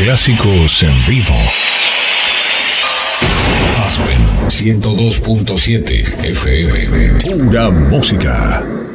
clásicos en vivo. Aspen 102.7 FM. Pura música.